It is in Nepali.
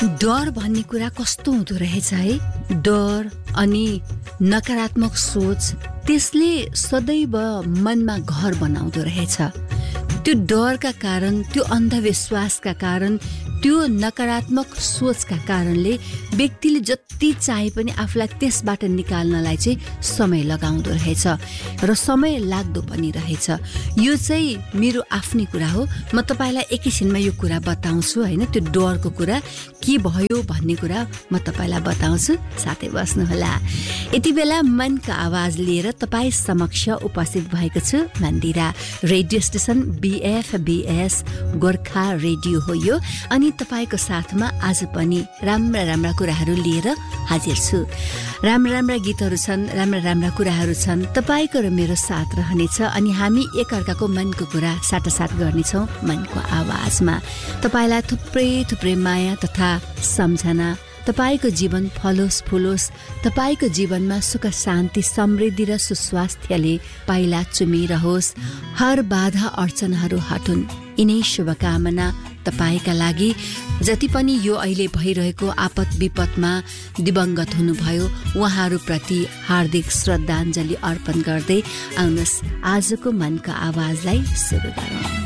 डर भन्ने कुरा कस्तो हुँदो रहेछ है। डर अनि नकारात्मक सोच त्यसले सदैव मनमा घर बनाउँदो रहेछ। त्यो डरका कारण, त्यो अन्धविश्वासका कारण, त्यो नकारात्मक सोचका कारणले व्यक्तिले जति चाहे पनि आफूलाई त्यसबाट निकाल्नलाई चाहिँ समय लगाउँदो रहेछ र समय लाग्दो पनि रहेछ। यो चाहिँ मेरो आफ्नै कुरा हो। म तपाईलाई एकैछिनमा यो कुरा बताउँछु हैन। त्यो डरको कुरा के भयो भन्ने कुरा म तपाईलाई बताउँछु, साथै बस्नुहोला। यति बेला मनका आवाज लिएर तपाई समक्ष उपस्थित भएको छु। Mandira radio station BFBS Gorkha radio हो यो। अनि तपाईको साथमा आज पनि राम्रा कुराहरू लिएर हाजिर छु। राम्रा गीतहरू छन्, राम्रा कुराहरू छन्। तपाईको र मेरो साथ रहनेछ अनि हामी एकअर्काको मनको कुरा साटासाट गर्नेछौँ मनको आवाजमा। तपाईलाई थुप्रै माया तथा सम्झना। तपाईको जीवन फलोस् फुलोस्। तपाईको जीवनमा सुख शान्ति समृद्धि र सुस्वास्थ्यले पाइला चुमिरहोस्। हर बाधा अडचनहरू हटुन्। यिनै शुभकामना तपाईका लागि। जति पनि यो अहिले भइरहेको आपद विपदमा दिवंगत हुनुभयो उहाँहरूप्रति हार्दिक श्रद्धाञ्जली अर्पण गर्दै आउनुहोस् आजको मनका आवाजलाई सुरु गरौँ।